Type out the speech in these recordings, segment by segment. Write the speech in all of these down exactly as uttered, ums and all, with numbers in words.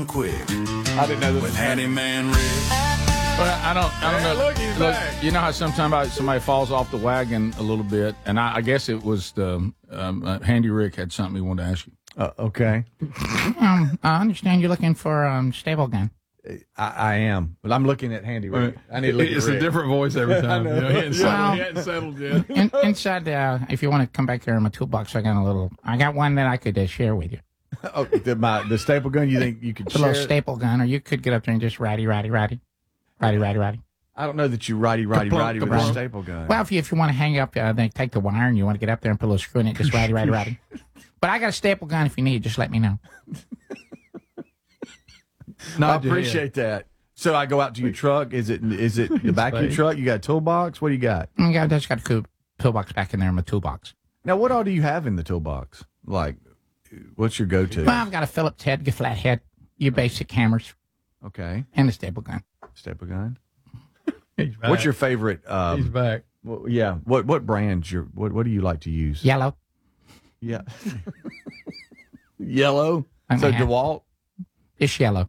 and quick. I didn't know this. With Handyman Rick. Well, I don't, I don't Yeah, know. look, he's back. You know how sometimes somebody falls off the wagon a little bit, and I, I guess it was the um, uh, Handy Rick had something he wanted to ask you. Uh, okay, Um, I understand you're looking for um stable gun. I, I am, but I'm looking at Handy Rick. I need to look It's at a Rick. different voice every time. You know, he hadn't, settled, Well- he hadn't settled yet. In, inside, uh, if you want to come back there in my toolbox, I got a little. I got one that I could uh, share with you. Oh, the, my, the staple gun. You think you could It's a share? little it? staple gun, or you could get up there and just ratty, ratty, ratty, ratty, ratty, ratty. I don't know that you righty, righty, Kaplunk, righty with a kaplunk. staple gun. Well, if you if you want to hang up, uh, then take the wire and you want to get up there and put a little screw in it, just ratty, ratty, ratty. But I got a staple gun if you need. Just let me know. I Nod your head. appreciate that. So I go out to your truck. Is it is it the back of your fake. truck? You got a toolbox? What do you got? I got just got a cool toolbox back in there in my toolbox. Now, what all do you have in the toolbox? Like, what's your go-to? Well, I've got a Phillips head, a flat head, your basic hammers, Okay, and a staple gun. staple gun. He's back. What's your favorite? Um, He's back. well, yeah. What what brands? Your what what do you like to use? Yellow. Yeah. Yellow. I'm So gonna have- DeWalt. It's yellow.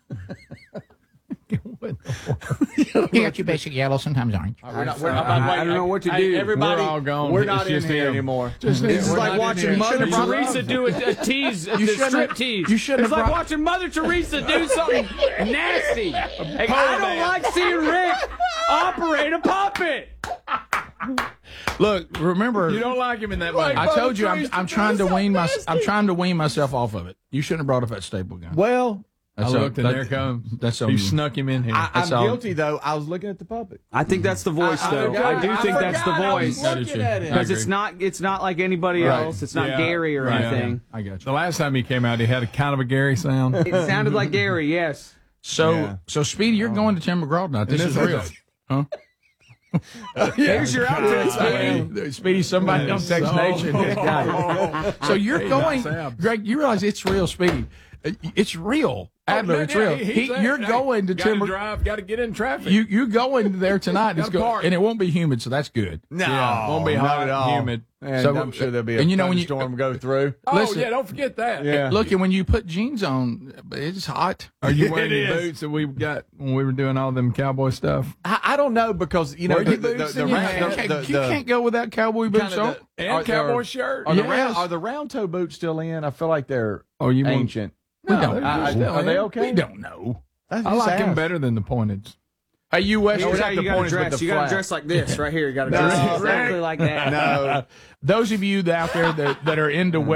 What? You got your basic yellow, sometimes orange. We're not, we're not- I don't know what to do. Everybody, We're all gone. We're It's not in just here him. anymore. Just this him. is We're like not in watching here. Mother You should've Teresa do a, a tease, a You shouldn't strip have- tease. you shouldn't It's have like brought- watching Mother Teresa do something nasty. Like, I don't like seeing Rick operate a puppet. Look, remember, You don't like him in that way. I told you I'm, I'm trying to wean my, I'm trying to wean myself off of it. You shouldn't have brought up that staple gun. Well, I That's looked all- and that- there it comes. That's You on snuck him in here. I, That's I'm all. guilty though. I was looking at the puppet. I think that's the voice, I- I though. forgot. I do I think that's the forgot. I was voice. That is looking true. at it. I Because it's agree. not, it's not like anybody Right. else. It's not Yeah. Gary or Right. anything. I got The you. last time he came out, he had a kind of a Gary sound. It sounded like Gary, yes. So, Yeah. so Speedy, you're going to Tim McGraw tonight. This And is this real, is- huh? Here's your outfit, Speedy. Speedy, Speedy, somebody on Text So- Nation has got it. So you're Hey, going, nice abs. Greg. You realize it's real, Speedy. Uh, It's real, Adler. It's real. He, you're going to Tim. Got to McGraw. drive. Got to get in traffic. You you going there tonight? It's Gotta go, park. and it won't be humid, so that's good. No, Yeah, won't be not hot at and all. humid. And So, I'm sure there'll be a and you know when you- storm go through. oh Listen. yeah, don't forget that. Yeah. Look, and when you put jeans on, it's hot. Are you wearing It your is. boots that we got when we were doing all them cowboy stuff? I, I don't know because you know Wear the, your the, boots the, and the, your round- You hat. the, can't, the, you can't go without cowboy boots kinda on. the- And are- cowboy are- shirt. Are the, Yes. round, are the round toe boots still in? I feel like they're Oh, you want- ancient. We No, don't they're know. still Are they in. okay? We don't know. I, I like them better than the pointeds. Hey, you West. Here's how the you got to points with dress. the You got to flat. dress like this right here. You got to No, dress Rick. exactly like that. No. Those of you out there that, that are into